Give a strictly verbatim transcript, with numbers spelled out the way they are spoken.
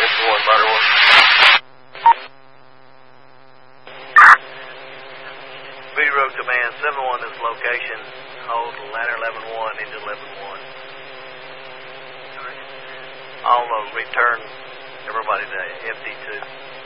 one, Murder one. B-Road Command, seven one this location. Hold ladder eleven one into eleven one. I'll uh, return everybody to M D two.